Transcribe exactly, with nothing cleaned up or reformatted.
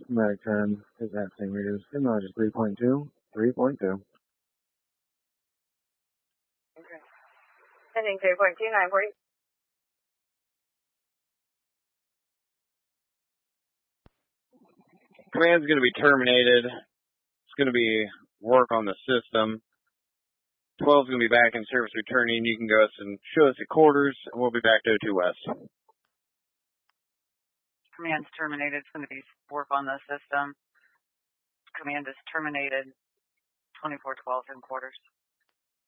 Medic ten is at Saint Reader's. Acknowledge three point two. three point two. Okay. Heading three point two, nine forty. Command's going to be terminated. It's going to be work on the system. twelve's going to be back in service returning. You can go and show us at quarters, and we'll be back to O two West. Command's terminated. It's going to be work on the system. Command is terminated. twenty-four twelve in quarters.